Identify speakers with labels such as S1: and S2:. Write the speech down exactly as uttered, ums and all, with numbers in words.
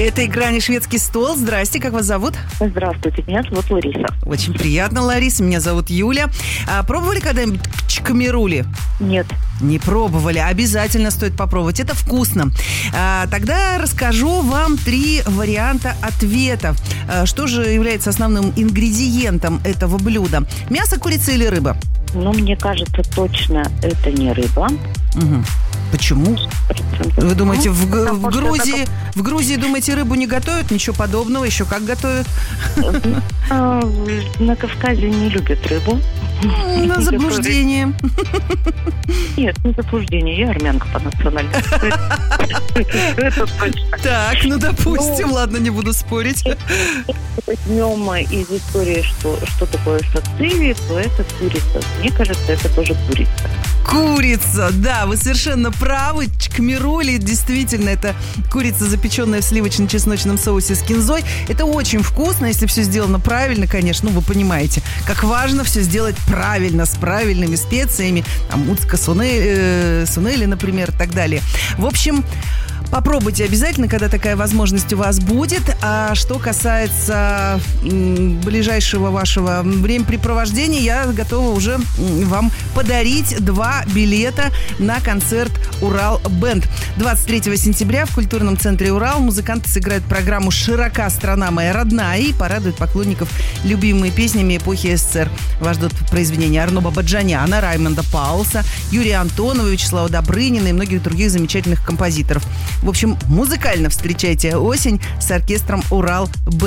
S1: Это игра «Не шведский стол». Здрасте, как вас зовут?
S2: Здравствуйте, меня зовут Лариса.
S1: Очень приятно, Лариса. Меня зовут Юля. А пробовали когда-нибудь чкамирули?
S2: Нет.
S1: Не пробовали. Обязательно стоит попробовать. Это вкусно. А, тогда расскажу вам три варианта ответов. А, что же является основным ингредиентом этого блюда? Мясо, курица или рыба?
S2: Ну, мне кажется, точно это не рыба.
S1: Угу. Почему? Вы думаете, в,
S2: ну,
S1: в Грузии, в Грузии, думаете, рыбу не готовят? Ничего подобного. Еще как готовят?
S2: На Кавказе не любят рыбу.
S1: На заблуждение.
S2: Нет, не заблуждение. Я армянка по национальности. Это точно.
S1: Так, ну допустим, ладно, не буду спорить.
S2: Возьмем из истории, что, что такое сациви, то это курица. Мне кажется, это тоже курица.
S1: Курица, да, вы совершенно правы. Чкмирули, действительно, это курица, запеченная в сливочно-чесночном соусе с кинзой. Это очень вкусно, если все сделано правильно, конечно. Ну, вы понимаете, как важно все сделать правильно, с правильными специями. Там муцка, сунели, э, сунели, например, и так далее. В общем... Попробуйте обязательно, когда такая возможность у вас будет. А что касается м, ближайшего вашего времяпрепровождения, я готова уже м, вам подарить два билета на концерт «Урал Бэнд». двадцать третьего сентября в культурном центре «Урал» музыканты сыграют программу «Широка страна моя родная» и порадуют поклонников любимыми песнями эпохи СССР. Вас ждут произведения Арно Бабаджаняна, Раймонда Паулса, Юрия Антонова, Вячеслава Добрынина и многих других замечательных композиторов. В общем, музыкально встречайте осень с оркестром «Урал Бэнд».